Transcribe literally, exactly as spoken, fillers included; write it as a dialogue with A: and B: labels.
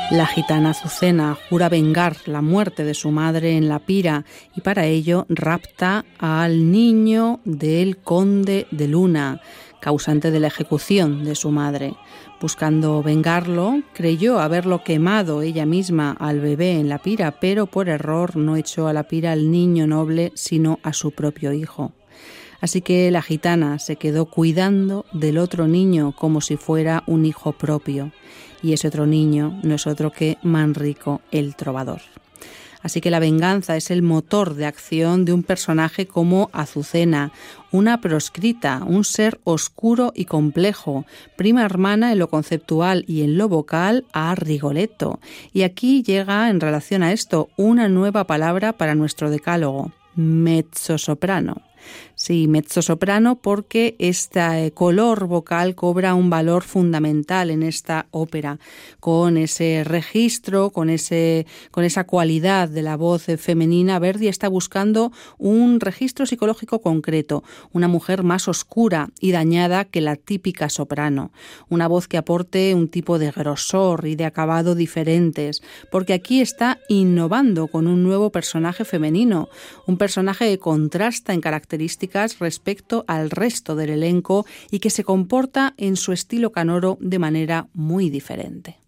A: La gitana Azucena jura vengar la muerte de su madre en la pira y para ello rapta al niño del conde de Luna, causante de la ejecución de su madre. Buscando vengarlo, creyó haberlo quemado ella misma al bebé en la pira, pero por error no echó a la pira al niño noble, sino a su propio hijo. Así que la gitana se quedó cuidando del otro niño como si fuera un hijo propio. Y ese otro niño no es otro que Manrico el Trovador. Así que la venganza es el motor de acción de un personaje como Azucena, una proscrita, un ser oscuro y complejo, prima hermana en lo conceptual y en lo vocal a Rigoletto. Y aquí llega, en relación a esto, una nueva palabra para nuestro decálogo: mezzosoprano. Sí, mezzosoprano, porque este color vocal cobra un valor fundamental en esta ópera, con ese registro, con ese, con esa cualidad de la voz femenina. Verdi está buscando un registro psicológico concreto, una mujer más oscura y dañada que la típica soprano, una voz que aporte un tipo de grosor y de acabado diferentes, porque aquí está innovando con un nuevo personaje femenino, un personaje que contrasta en características respecto al resto del elenco y que se comporta en su estilo canoro de manera muy diferente.